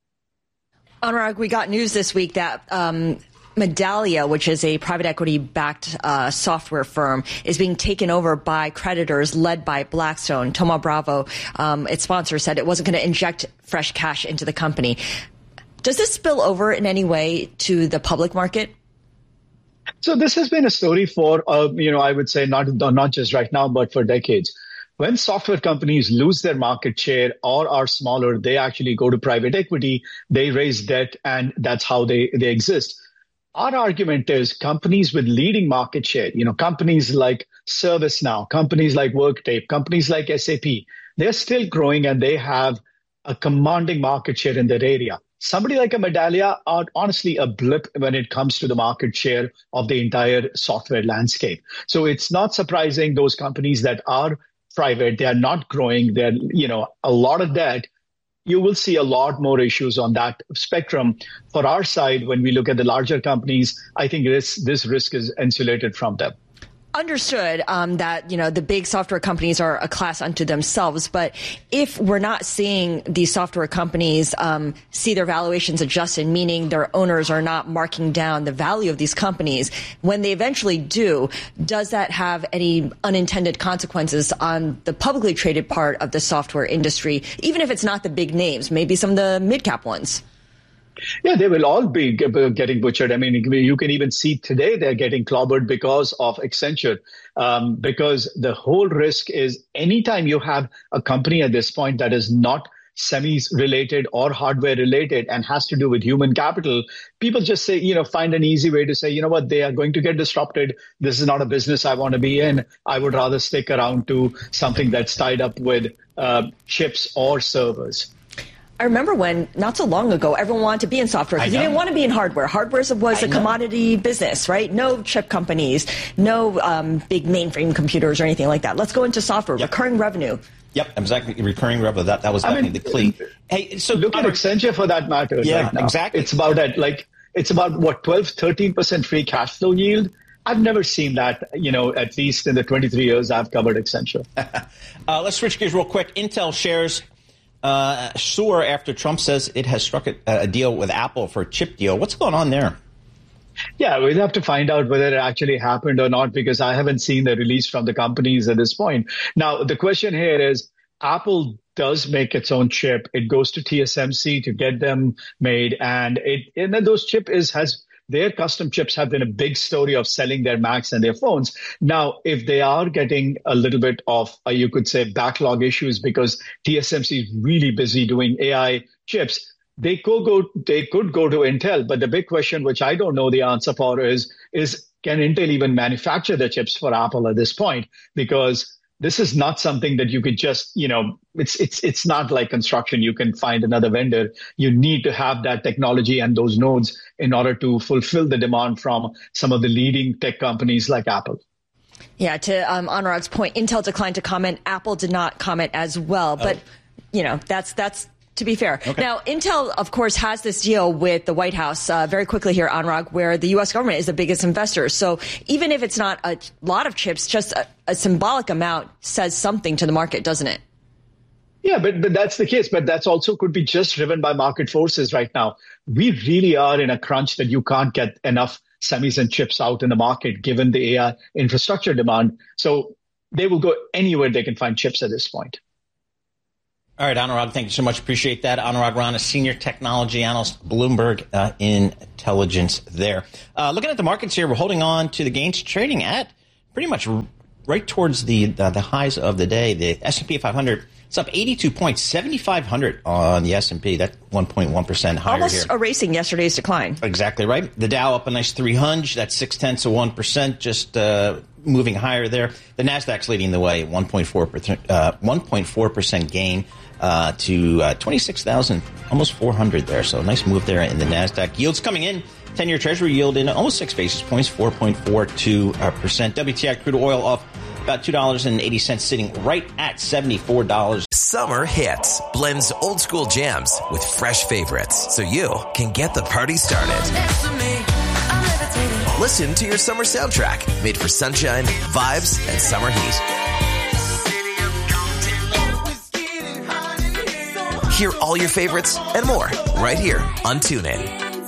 Anurag, we got news this week that um, Medallia, which is a private equity-backed uh, software firm, is being taken over by creditors led by Blackstone. Thoma Bravo, um, its sponsor, said it wasn't going to inject fresh cash into the company. Does this spill over in any way to the public market? So this has been a story for, uh, you know, I would say not not just right now, but for decades. When software companies lose their market share or are smaller, they actually go to private equity, they raise debt, and that's how they, they exist. Our argument is companies with leading market share, you know, companies like ServiceNow, companies like Workday, companies like S A P, they're still growing and they have a commanding market share in their area. Somebody like a Medallia are honestly a blip when it comes to the market share of the entire software landscape. So it's not surprising those companies that are private, they are not growing, they're, you know, a lot of debt. You will see a lot more issues on that spectrum. For our side, when we look at the larger companies, I think this, this risk is insulated from them. Understood um, that, you know, the big software companies are a class unto themselves. But if we're not seeing these software companies um, see their valuations adjusted, meaning their owners are not marking down the value of these companies, when they eventually do, does that have any unintended consequences on the publicly traded part of the software industry, even if it's not the big names, maybe some of the mid-cap ones? Yeah, they will all be getting butchered. I mean, you can even see today they're getting clobbered because of Accenture, um, because the whole risk is anytime you have a company at this point that is not semis related or hardware related and has to do with human capital, people just say, you know, find an easy way to say, you know what, they are going to get disrupted. This is not a business I want to be in. I would rather stick around to something that's tied up with uh, chips or servers. I remember when, not so long ago, everyone wanted to be in software because you didn't want to be in hardware. Hardware was a commodity business, right? No chip companies, no um, big mainframe computers or anything like that. Let's go into software, yep. Recurring revenue. Yep, exactly. Recurring revenue. That that was I mean, the key. Hey, so look at Accenture for that matter. Yeah, right now. exactly. It's about that, like it's about what twelve, thirteen percent free cash flow yield. I've never seen that, you know, at least in the twenty-three years I've covered Accenture. uh, let's switch gears real quick. Intel shares Uh, soar after Trump says it has struck a, a deal with Apple for a chip deal. What's going on there? Yeah, we'll have to find out whether it actually happened or not, because I haven't seen the release from the companies at this point. Now, the question here is, Apple does make its own chip. It goes to T S M C to get them made. And it and then those chip is has their custom chips have been a big story of selling their Macs and their phones. Now, if they are getting a little bit of, uh, you could say, backlog issues because T S M C is really busy doing A I chips, they could go, they could go to Intel. But the big question, which I don't know the answer for, is, is can Intel even manufacture the chips for Apple at this point? Because this is not something that you could just, you know, it's it's it's not like construction. You can find another vendor. You need to have that technology and those nodes in order to fulfill the demand from some of the leading tech companies like Apple. Yeah, to um, Anurag's point, Intel declined to comment. Apple did not comment as well. But, oh. you know, that's that's to be fair. Okay. Now, Intel, of course, has this deal with the White House uh, very quickly here, Anurag, where the U S government is the biggest investor. So even if it's not a lot of chips, just a, a symbolic amount says something to the market, doesn't it? Yeah, but, but that's the case. But that's also could be just driven by market forces right now. We really are in a crunch that you can't get enough semis and chips out in the market, given the A I infrastructure demand. So they will go anywhere they can find chips at this point. All right, Anurag, thank you so much. Appreciate that. Anurag Rana, Senior Technology Analyst, Bloomberg uh, Intelligence there. Uh, looking at the markets here, we're holding on to the gains, trading at pretty much right towards the, the, the highs of the day. The S and P five hundred, it's up eighty-two points, seventy-five hundred on the S and P. That's one point one percent higher Almost here. Almost erasing yesterday's decline. Exactly right. The Dow up a nice three hundred. That's six-tenths of one percent, just uh, moving higher there. The Nasdaq's leading the way, one point four percent, uh, one point four percent gain. Uh, to uh, twenty-six thousand, almost four hundred there. So nice move there in the Nasdaq. Yields coming in. ten-year Treasury yield in almost six basis points, four point four two percent. W T I crude oil off about two dollars and eighty cents, sitting right at seventy-four dollars. Summer Hits blends old school jams with fresh favorites so you can get the party started. Listen to your summer soundtrack made for sunshine, vibes, and summer heat. Hear all your favorites and more right here on TuneIn.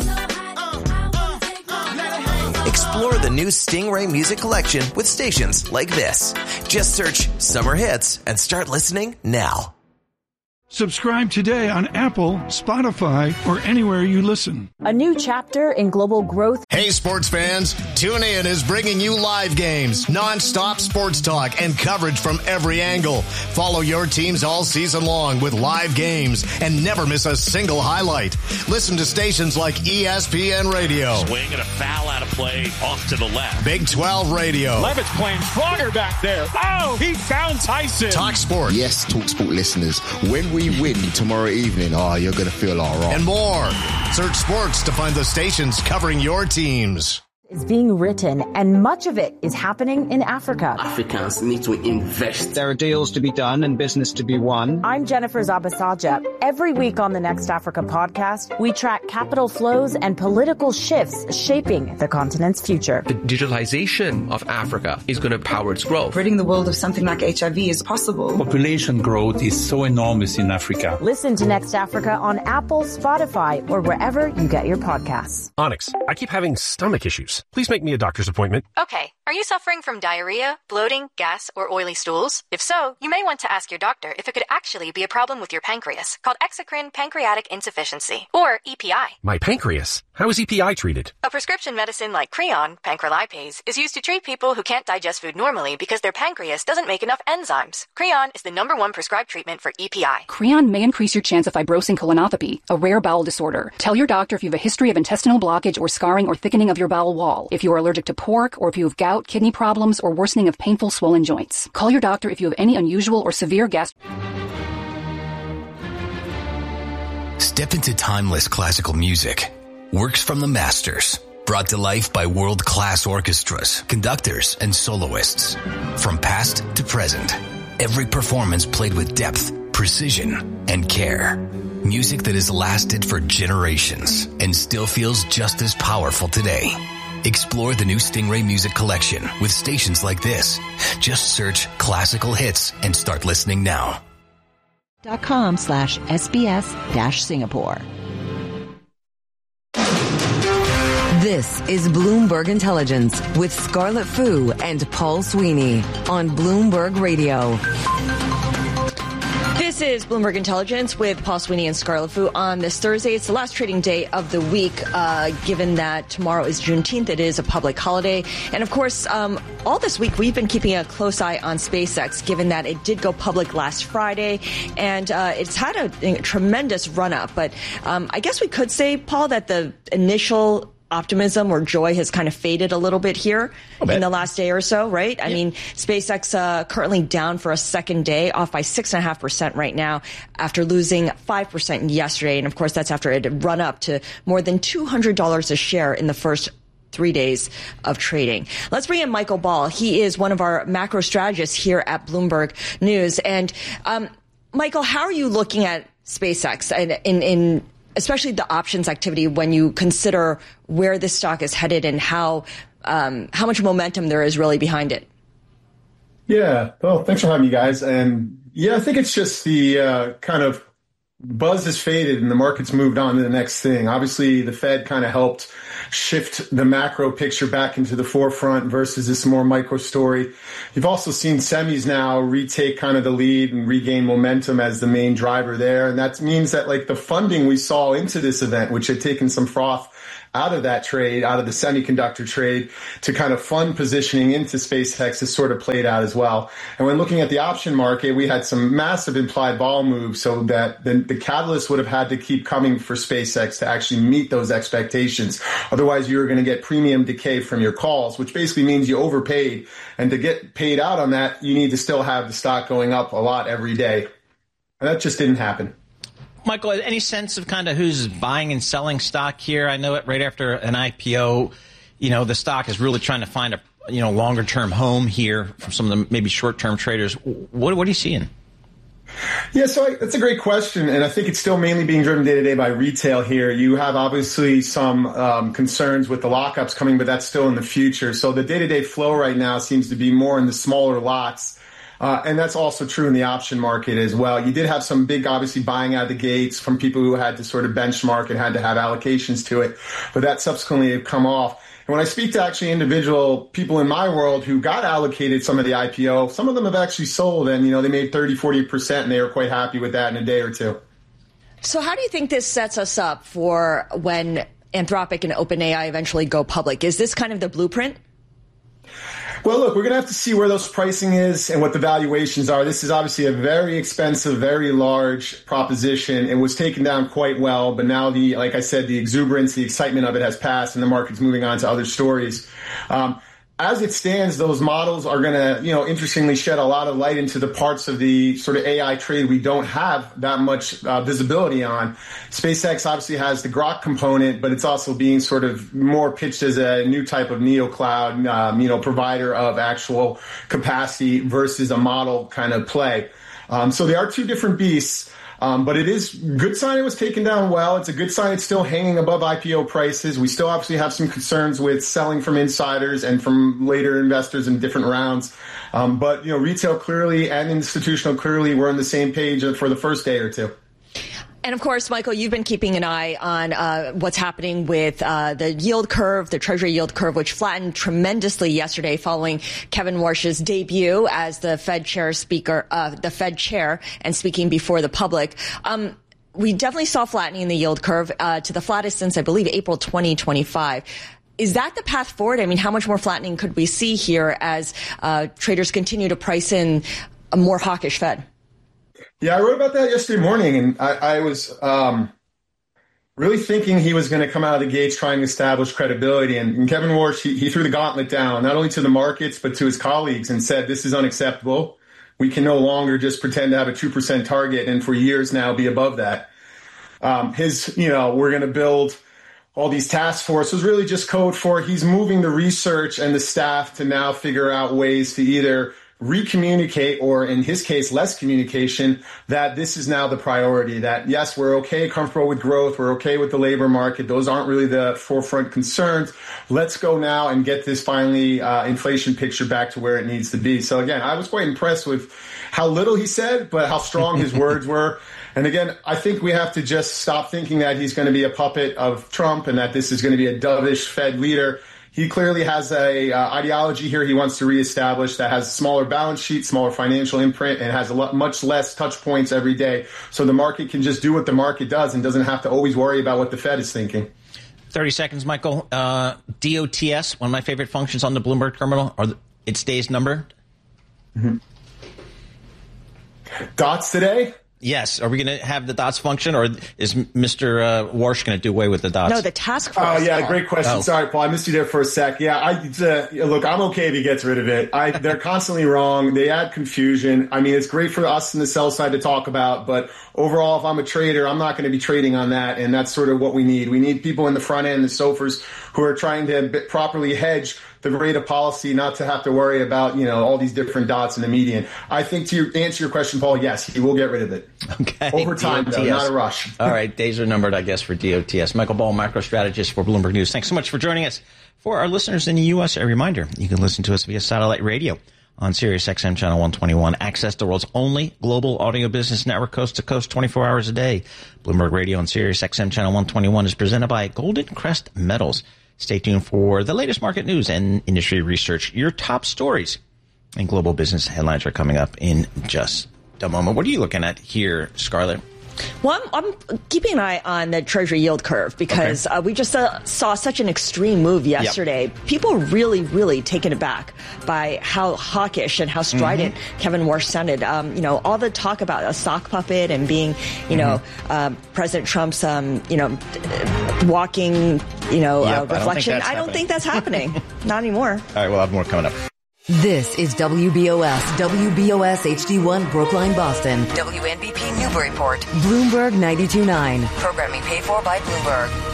Explore the new Stingray music collection with stations like this. Just search Summer Hits and start listening now. Subscribe today on Apple, Spotify, or anywhere you listen. A new chapter in global growth. Hey, sports fans. TuneIn is bringing you live games, nonstop sports talk, and coverage from every angle. Follow your teams all season long with live games and never miss a single highlight. Listen to stations like E S P N Radio. Swing and a foul out of play off to the left. Big twelve Radio. Levitt's playing stronger back there. Oh, he found Tyson. Talk Sport. Yes, Talk Sport listeners. When we win tomorrow evening, oh, you're going to feel all right. And more. Search sports to find the stations covering your teams. Is being written, and much of it is happening in Africa. Africans need to invest. There are deals to be done and business to be won. I'm Jennifer Zabasaja. Every week on the Next Africa podcast, we track capital flows and political shifts shaping the continent's future. The digitalization of Africa is going to power its growth. Ridding the world of something like H I V is possible. Population growth is so enormous in Africa. Listen to Next Africa on Apple, Spotify, or wherever you get your podcasts. Onyx, I keep having stomach issues. Please make me a doctor's appointment. Okay. Are you suffering from diarrhea, bloating, gas, or oily stools? If so, you may want to ask your doctor if it could actually be a problem with your pancreas, called exocrine pancreatic insufficiency, or E P I. My pancreas? How is E P I treated? A prescription medicine like Creon, pancrelipase, is used to treat people who can't digest food normally because their pancreas doesn't make enough enzymes. Creon is the number one prescribed treatment for E P I. Creon may increase your chance of fibrosing colonopathy, a rare bowel disorder. Tell your doctor if you have a history of intestinal blockage or scarring or thickening of your bowel wall, if you are allergic to pork, or if you have gout, kidney problems, or worsening of painful swollen joints. Call your doctor if you have any unusual or severe gas. Step into timeless classical music. Works from the masters. Brought to life by world-class orchestras, conductors, and soloists. From past to present. Every performance played with depth, precision, and care. Music that has lasted for generations and still feels just as powerful today. Explore the new Stingray Music Collection with stations like this. Just search classical hits and start listening now. Dot com slash SBS dash Singapore. This is Bloomberg Intelligence with Scarlett Fu and Paul Sweeney on Bloomberg Radio. This is Bloomberg Intelligence with Paul Sweeney and Scarlett Fu on this Thursday. It's the last trading day of the week, uh, given that tomorrow is Juneteenth. It is a public holiday. And, of course, um, all this week we've been keeping a close eye on SpaceX, given that it did go public last Friday. And uh, it's had a, a tremendous run-up. But um, I guess we could say, Paul, that the initial optimism or joy has kind of faded a little bit here in the last day or so, right? I yeah. mean, SpaceX uh, currently down for a second day, off by six point five percent right now after losing five percent yesterday. And, of course, that's after it had run up to more than two hundred dollars a share in the first three days of trading. Let's bring in Michael Ball. He is one of our macro strategists here at Bloomberg News. And, um, Michael, how are you looking at SpaceX and in, in especially the options activity when you consider where this stock is headed and how um, how much momentum there is really behind it? Yeah, well, thanks for having me, guys. And yeah, I think it's just the uh, kind of buzz has faded and the market's moved on to the next thing. Obviously, the Fed kind of helped shift the macro picture back into the forefront versus this more micro story. You've also seen semis now retake kind of the lead and regain momentum as the main driver there. And that means that like the funding we saw into this event, which had taken some froth out of that trade, out of the semiconductor trade, to kind of fund positioning into SpaceX has sort of played out as well. And when looking at the option market, we had some massive implied vol moves so that the, the catalyst would have had to keep coming for SpaceX to actually meet those expectations. Otherwise, you were going to get premium decay from your calls, which basically means you overpaid. And to get paid out on that, you need to still have the stock going up a lot every day. And that just didn't happen. Michael, any sense of kind of who's buying and selling stock here? I know it right after an I P O, you know, the stock is really trying to find a, you know, longer term home here from some of the maybe short term traders. What, what are you seeing? Yeah, so I, that's a great question. And I think it's still mainly being driven day to day by retail here. You have obviously some um, concerns with the lockups coming, but that's still in the future. So the day to day flow right now seems to be more in the smaller lots. Uh, and that's also true in the option market as well. You did have some big, obviously, buying out of the gates from people who had to sort of benchmark and had to have allocations to it. But that subsequently have come off. And when I speak to actually individual people in my world who got allocated some of the I P O, some of them have actually sold and, you know, they made thirty, forty percent and they were quite happy with that in a day or two. So how do you think this sets us up for when Anthropic and OpenAI eventually go public? Is this kind of the blueprint? Well, look, we're going to have to see where those pricing is and what the valuations are. This is obviously a very expensive, very large proposition. It was taken down quite well, but now the, like I said, the exuberance, the excitement of it has passed and the market's moving on to other stories. Um, As it stands, those models are going to, you know, interestingly shed a lot of light into the parts of the sort of A I trade we don't have that much uh, visibility on. SpaceX obviously has the Grok component, but it's also being sort of more pitched as a new type of neocloud, um, you know, provider of actual capacity versus a model kind of play. Um, so they are two different beasts. Um, but it is a good sign it was taken down well. It's a good sign it's still hanging above I P O prices. We still obviously have some concerns with selling from insiders and from later investors in different rounds. Um, but, you know, retail clearly and institutional clearly were on the same page for the first day or two. And of course, Michael, you've been keeping an eye on uh, what's happening with uh, the yield curve, the Treasury yield curve, which flattened tremendously yesterday following Kevin Warsh's debut as the Fed chair speaker, uh, the Fed chair, and speaking before the public. Um, we definitely saw flattening in the yield curve uh, to the flattest since, I believe, April twenty twenty-five. Is that the path forward? I mean, how much more flattening could we see here as uh, traders continue to price in a more hawkish Fed? Yeah, I wrote about that yesterday morning, and I, I was um, really thinking he was going to come out of the gates trying to establish credibility. And, and Kevin Warsh, he, he threw the gauntlet down, not only to the markets, but to his colleagues and said, this is unacceptable. We can no longer just pretend to have a two percent target and for years now be above that. Um, his, you know, we're going to build all these task forces was really just code for he's moving the research and the staff to now figure out ways to either recommunicate, or in his case, less communication, that this is now the priority, that yes, we're okay, comfortable with growth, we're okay with the labor market, those aren't really the forefront concerns. Let's go now and get this finally uh, inflation picture back to where it needs to be. So again, I was quite impressed with how little he said, but how strong his words were. And again, I think we have to just stop thinking that he's going to be a puppet of Trump and that this is going to be a dovish Fed leader. He clearly has a uh, ideology here he wants to reestablish that has a smaller balance sheet, smaller financial imprint, and has a lot, much less touch points every day. So the market can just do what the market does and doesn't have to always worry about what the Fed is thinking. thirty seconds, Michael. Uh, D O T S, one of my favorite functions on the Bloomberg terminal, are the, its days numbered? Mm-hmm. Dots today? Yes. Are we going to have the dots function, or is Mister Uh, Warsh going to do away with the dots? No, the task force. Oh, yeah, great question. Oh. Sorry, Paul, I missed you there for a sec. Yeah, I uh, look, I'm okay if he gets rid of it. I, they're constantly wrong. They add confusion. I mean, it's great for us in the sell side to talk about, but overall, if I'm a trader, I'm not going to be trading on that, and that's sort of what we need. We need people in the front end, the SOFRs, who are trying to properly hedge the rate of policy, not to have to worry about, you know, all these different dots in the median. I think to your, answer your question, Paul, yes, he will get rid of it. Okay. Over time, though, not a rush. All right. Days are numbered, I guess, for D O T S. Michael Ball, macro strategist for Bloomberg News. Thanks so much for joining us. For our listeners in the U S, a reminder, you can listen to us via satellite radio on Sirius X M Channel one twenty-one. Access the world's only global audio business network, coast to coast, twenty-four hours a day. Bloomberg Radio on Sirius X M Channel one twenty-one is presented by Golden Crest Metals. Stay tuned for the latest market news and industry research. Your top stories and global business headlines are coming up in just a moment. What are you looking at here, Scarlett? Well, I'm, I'm keeping an eye on the Treasury yield curve because okay. uh, we just uh, saw such an extreme move yesterday. Yep. People are really, really taken aback by how hawkish and how strident mm-hmm. Kevin Warsh sounded. Um, you know, all the talk about a sock puppet and being, you know, mm-hmm. um, President Trump's, um, you know, walking, you know, yep, uh, reflection. I don't think that's, I don't think that's happening. Not anymore. All right, we'll have more coming up. This is W B O S, W B O S H D one Brookline, Boston. W N B P Newburyport. Bloomberg ninety-two point nine. Programming paid for by Bloomberg.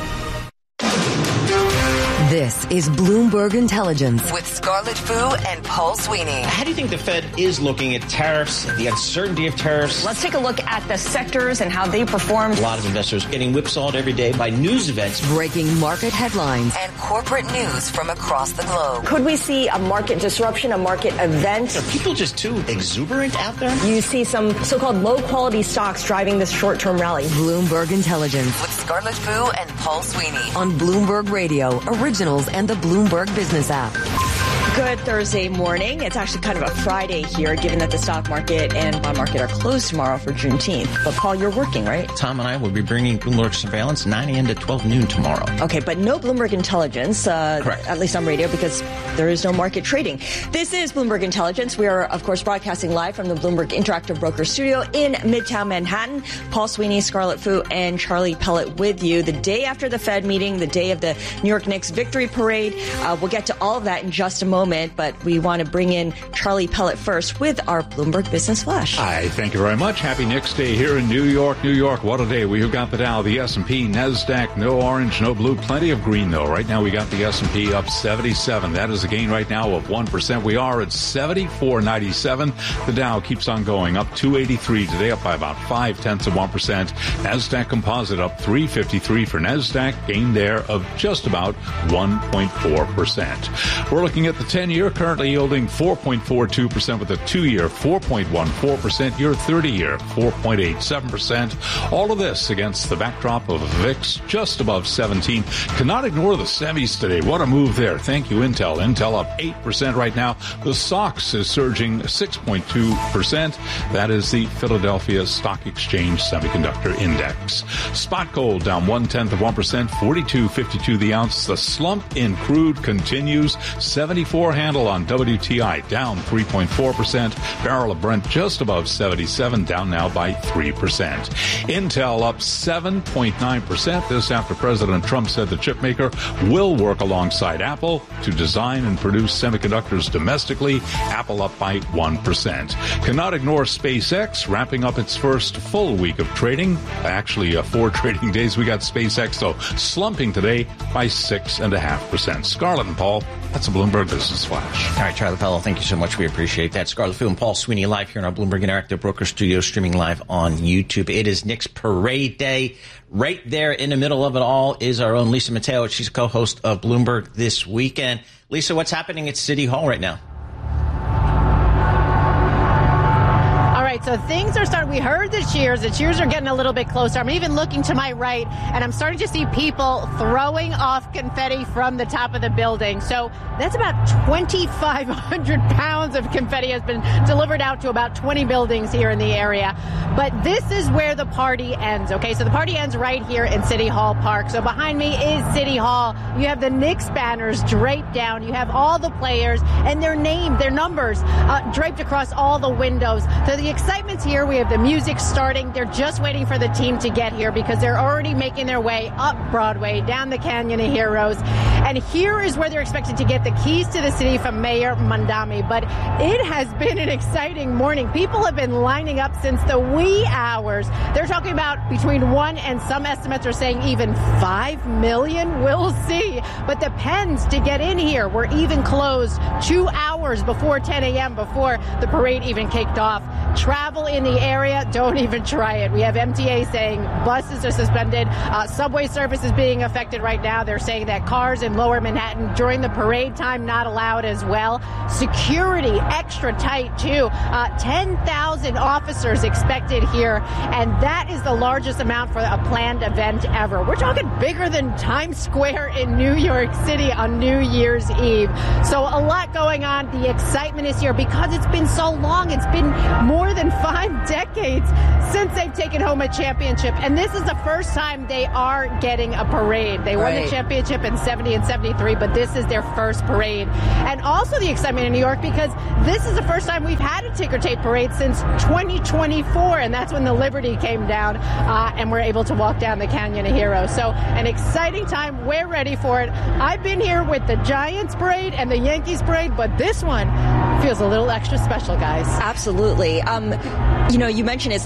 This is Bloomberg Intelligence with Scarlett Fu and Paul Sweeney. How do you think the Fed is looking at tariffs, the uncertainty of tariffs? Let's take a look at the sectors and how they performed. A lot of investors getting whipsawed every day by news events. Breaking market headlines and corporate news from across the globe. Could we see a market disruption, a market event? Are people just too exuberant out there? You see some so-called low-quality stocks driving this short-term rally. Bloomberg Intelligence with Scarlett Fu and Paul Sweeney on Bloomberg Radio, originals and the Bloomberg Business app. Good Thursday morning. It's actually kind of a Friday here, given that the stock market and bond market are closed tomorrow for Juneteenth. But, Paul, you're working, right? Tom and I will be bringing Bloomberg Surveillance nine a.m. to twelve noon tomorrow. Okay, but no Bloomberg Intelligence, uh, Correct. At least on radio, because there is no market trading. This is Bloomberg Intelligence. We are, of course, broadcasting live from the Bloomberg Interactive Broker Studio in Midtown Manhattan. Paul Sweeney, Scarlett Fu, and Charlie Pellet with you. The day after the Fed meeting, the day of the New York Knicks victory parade. Uh, we'll get to all of that in just a moment. Moment, but we want to bring in Charlie Pellet first with our Bloomberg Business Flash. Hi, thank you very much. Happy Knicks Day here in New York. New York, what a day. We've got the Dow, the S and P, NASDAQ, no orange, no blue, plenty of green though. Right now we got the S and P up seventy-seven. That is a gain right now of one percent. We are at seventy-four ninety-seven. The Dow keeps on going up two eighty-three today, up by about five tenths of one percent. NASDAQ Composite up three fifty-three for NASDAQ, gain there of just about one point four percent. We're looking at the ten-year currently yielding four point four two percent with a two-year four point one four percent, your thirty-year four point eight seven percent. All of this against the backdrop of a V I X just above seventeen. Cannot ignore the semis today. What a move there. Thank you, Intel. Intel up eight percent right now. The S O X is surging six point two percent. That is the Philadelphia Stock Exchange Semiconductor Index. Spot gold down one-tenth of one percent, forty-two fifty-two the ounce. The slump in crude continues. seventy-four handle on W T I, down three point four percent. Barrel of Brent just above seventy-seven, down now by three percent. Intel up seven point nine percent. This after President Trump said the chip maker will work alongside Apple to design and produce semiconductors domestically. Apple up by one percent. Cannot ignore SpaceX wrapping up its first full week of trading. Actually, uh, four trading days. We got SpaceX, though, slumping today by six point five percent. Scarlett and Paul, that's a Bloomberg Business Flash. All right, Charlie Pellet, thank you so much. We appreciate that. Scarlett Fu and Paul Sweeney live here in our Bloomberg Interactive Broker Studio, streaming live on YouTube. It is Knicks Parade Day. Right there in the middle of it all is our own Lisa Mateo. She's a co-host of Bloomberg This Weekend. Lisa, what's happening at City Hall right now? right, so things are starting. We heard the cheers. The cheers are getting a little bit closer. I'm even looking to my right, and I'm starting to see people throwing off confetti from the top of the building. So that's about twenty-five hundred pounds of confetti has been delivered out to about twenty buildings here in the area. But this is where the party ends, okay? So the party ends right here in City Hall Park. So behind me is City Hall. You have the Knicks banners draped down. You have all the players and their name, their numbers uh, draped across all the windows. So the excitement excitement's here. We have the music starting. They're just waiting for the team to get here because they're already making their way up Broadway, down the Canyon of Heroes. And here is where they're expected to get the keys to the city from Mayor Mamdani. But it has been an exciting morning. People have been lining up since the wee hours. They're talking about between one and some estimates are saying even five million. We'll see. But the pens to get in here were even closed two hours before ten a.m., before the parade even kicked off. Travel in the area, don't even try it. We have M T A saying buses are suspended. Uh, subway service is being affected right now. They're saying that cars in lower Manhattan during the parade time not allowed as well. Security extra tight too. Uh, ten thousand officers expected here, and that is the largest amount for a planned event ever. We're talking bigger than Times Square in New York City on New Year's Eve. So a lot going on. The excitement is here because it's been so long. It's been more than five decades since they've taken home a championship, and this is the first time they are getting a parade. They won right. the championship in seventy and seventy-three, but this is their first parade. And also the excitement in New York because this is the first time we've had a ticker tape parade since twenty twenty-four, and that's when the Liberty came down, uh, and we're able to walk down the Canyon of Heroes. So an exciting time. We're ready for it. I've been here with the Giants parade and the Yankees parade, but this one feels a little extra special, guys. Absolutely. Um, you know, you mentioned it's